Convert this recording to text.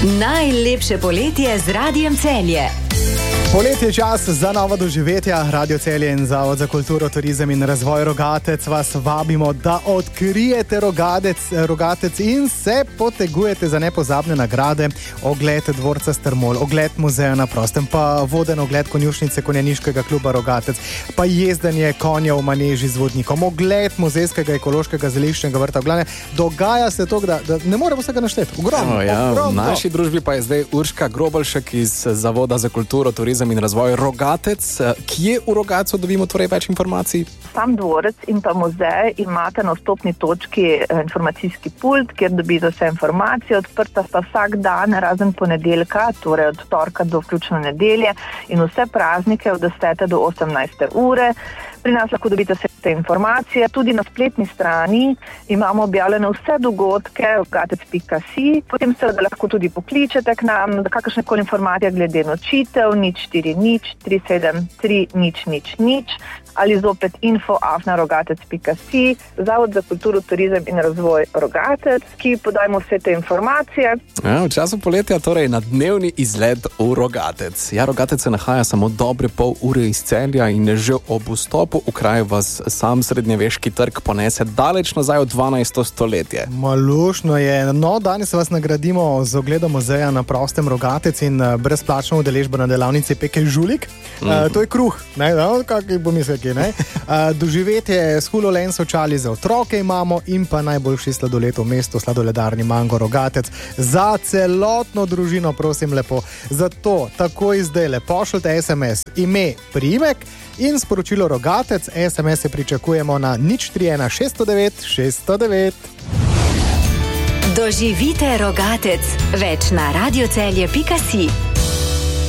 Najlepše poletje z Radiem Celje. Poletje je čas za nova doživetja. Radio Celje in Zavod za kulturo, turizem in razvoj Rogatec vas vabimo, da odkrijete Rogatec in se potegujete za nepozabne nagrade. Ogled dvorca Strmol, ogled muzeja na prostem, pa voden ogled konjušnice Konjeniškega kluba Rogatec, pa jezdenje konja v maneži z vodnikom, ogled muzejskega ekološkega zeliščnega vrta. V glavnem, dogaja se to, da ne moremo vsega našteti. Ogromno. V naši družbi pa je zdaj Urška Grobelšek iz Zavoda za kulturo, turizem in razvoj Rogatec. Kje v Rogatcu dobimo torej več informacij? Sam dvorec in pa muzej imate na vstopni točki informacijski pult, kjer dobite vse informacije. Odprta sta vsak dan, razen ponedeljka, torej od torka do vključno nedelje, in vse praznike od 10. do 18. ure. Pri nas lahko dobite vse te informacije. Tudi na spletni strani imamo objavljene vse dogodke rogatec.si. Potem seveda lahko tudi pokličete k nam, da kakršnekoli informacije glede nočitev 040 373 000 ali zopet info@rogatec.si. Zavod za kulturo, turizem in razvoj Rogatec, ki podajmo vse te informacije. V času poletja torej na dnevni izlet v Rogatec. Rogatec se nahaja samo dobre pol ure iz Celja in že ob vstopu v kraj vas sam srednjeveški trg ponese daleč nazaj v 12. stoletje. Malušno je. No, danes vas nagradimo z ogledom muzeja na prostem Rogatec in brezplačno udeležbo na delavnici Peke Žulik. To je kruh, ne? Kakaj pomisleki, ne? Doživetje s HuloLens očali za otroke imamo in pa najboljši sladoled v mestu, sladoledarni Mango Rogatec. Za celotno družino, prosim lepo. Zato takoj zdaj pošljite SMS, ime, priimek in sporočilo Rogatec. SMS-e pričakujemo na 031 609 609. Doživite Rogatec. Več na radiocelje.si.